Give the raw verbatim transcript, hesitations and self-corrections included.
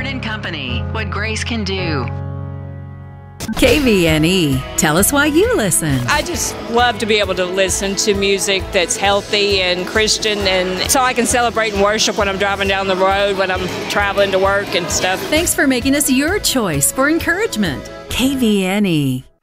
Byrne and Company, what grace can do. K V N E, tell us why you listen. I just love to be able to listen to music that's healthy and Christian, and so I can celebrate and worship when I'm driving down the road, when I'm traveling to work and stuff. Thanks for making us your choice for encouragement. K V N E.